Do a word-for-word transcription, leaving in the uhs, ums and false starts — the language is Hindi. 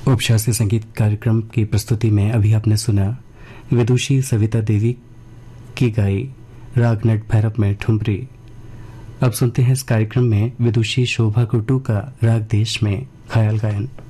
उपशास्त्रीय संगीत कार्यक्रम की प्रस्तुति में अभी आपने सुना विदुषी सविता देवी की गाई राग नट भैरव में ठुमरी। अब सुनते हैं इस कार्यक्रम में विदुषी शोभा कुट्टू का राग देश में ख्याल गायन।